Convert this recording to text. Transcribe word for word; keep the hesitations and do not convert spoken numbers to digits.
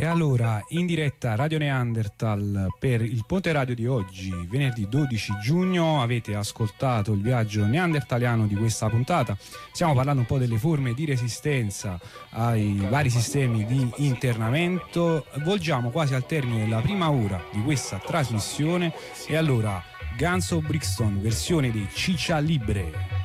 E allora, in diretta Radio Neanderthal per il Ponte Radio di oggi, venerdì dodici giugno, avete ascoltato il viaggio neandertaliano di questa puntata. Stiamo parlando un po' delle forme di resistenza ai vari sistemi di internamento. Volgiamo quasi al termine della prima ora di questa trasmissione e allora Guns of Brixton, versione di Ciccia Libre.